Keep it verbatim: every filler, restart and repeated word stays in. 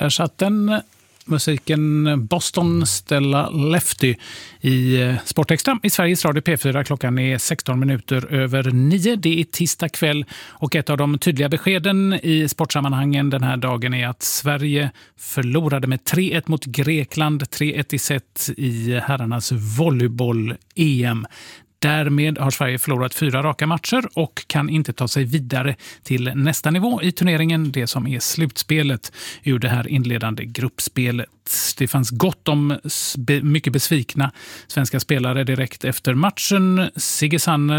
Där satt den musiken Boston Stella Lefty i Sportextra i Sveriges Radio P fyra. Klockan är sexton minuter över nio. Det är tisdag kväll och ett av de tydliga beskeden i sportsammanhangen den här dagen är att Sverige förlorade med tre ett mot Grekland, tre ett i set i herrarnas volleyboll-E M. Därmed har Sverige förlorat fyra raka matcher och kan inte ta sig vidare till nästa nivå i turneringen, det som är slutspelet ur det här inledande gruppspelet. Det fanns gott om mycket besvikna svenska spelare direkt efter matchen. Sigge Sanner